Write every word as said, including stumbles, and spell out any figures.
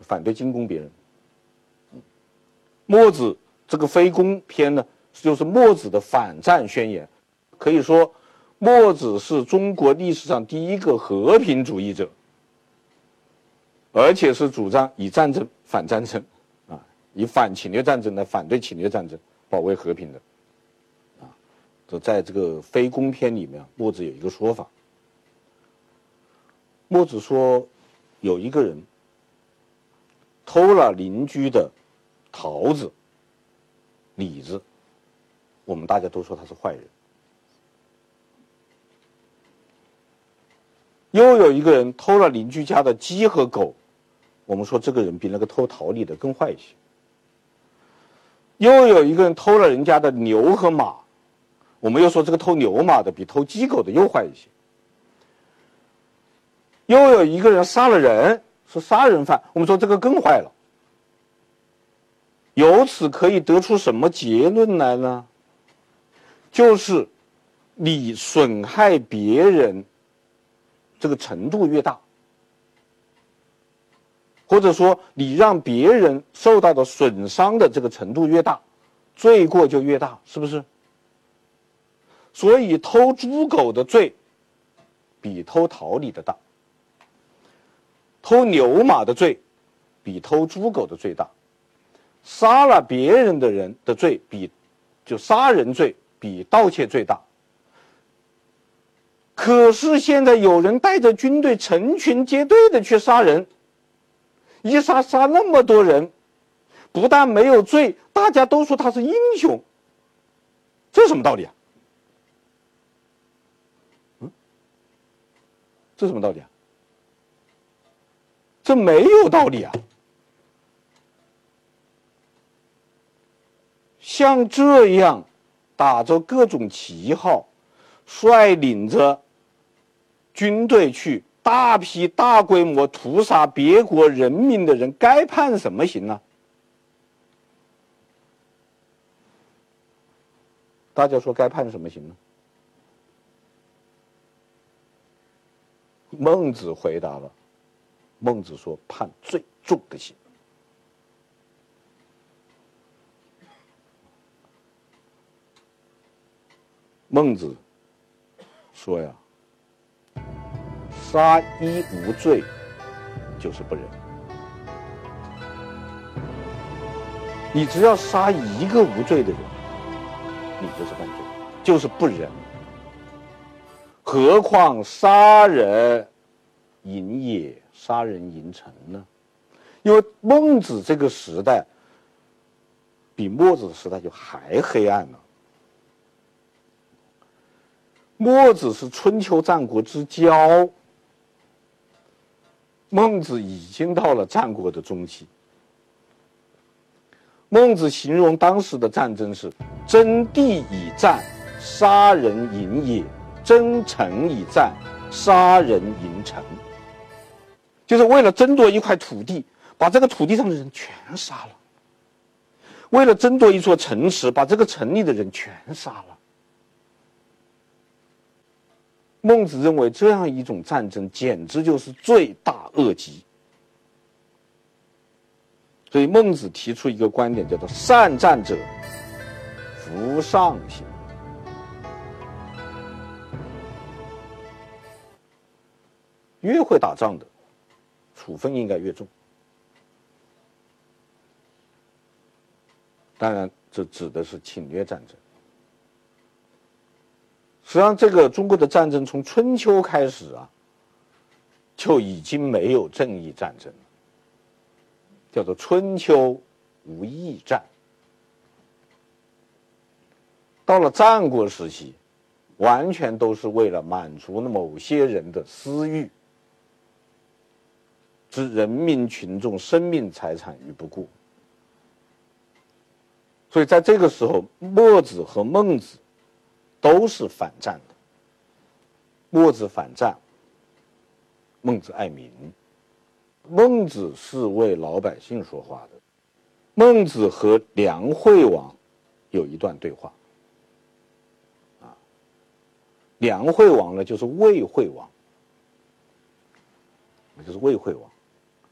反对进攻别人。墨子这个非攻篇呢，就是墨子的反战宣言。可以说，墨子是中国历史上第一个和平主义者，而且是主张以战争反战争，啊，以反侵略战争来反对侵略战争，保卫和平的。啊，这在这个非攻篇里面，墨子有一个说法。墨子说，有一个人偷了邻居的桃子、李子，我们大家都说他是坏人。又有一个人偷了邻居家的鸡和狗，我们说这个人比那个偷桃李的更坏一些。又有一个人偷了人家的牛和马，我们又说这个偷牛马的比偷鸡狗的又坏一些。又有一个人杀了人，是杀人犯，我们说这个更坏了。由此可以得出什么结论来呢？就是你损害别人这个程度越大，或者说你让别人受到的损伤的这个程度越大，罪过就越大，是不是？所以偷猪狗的罪比偷桃李的大，偷牛马的罪比偷猪狗的罪大，杀了别人的人的罪比就杀人罪比盗窃罪大。可是现在有人带着军队成群结队的去杀人，一杀杀那么多人，不但没有罪，大家都说他是英雄，这什么道理啊？嗯，这什么道理啊？这没有道理啊！像这样打着各种旗号，率领着军队去大批大规模屠杀别国人民的人，该判什么刑呢？大家说该判什么刑呢？孟子回答了，孟子说判最重的刑。孟子说呀，杀一无罪就是不仁。你只要杀一个无罪的人，你就是犯罪，就是不仁。何况杀人淫也，杀人淫臣呢？因为孟子这个时代比墨子的时代就还黑暗了。墨子是春秋战国之交，孟子已经到了战国的中期。孟子形容当时的战争是争地以战，杀人淫也；争城以战，杀人淫臣。就是为了争夺一块土地，把这个土地上的人全杀了；为了争夺一座城池，把这个城里的人全杀了。孟子认为这样一种战争简直就是罪大恶极，所以孟子提出一个观点，叫做善战者服上刑。越会打仗的处分应该越重。当然这指的是侵略战争。实际上这个中国的战争从春秋开始啊，就已经没有正义战争了，叫做春秋无义战。到了战国时期，完全都是为了满足某些人的私欲，置人民群众生命财产于不顾。所以在这个时候，墨子和孟子都是反战的。墨子反战，孟子爱民。孟子是为老百姓说话的。孟子和梁惠王有一段对话。啊，梁惠王呢，就是魏惠王，就是魏惠王。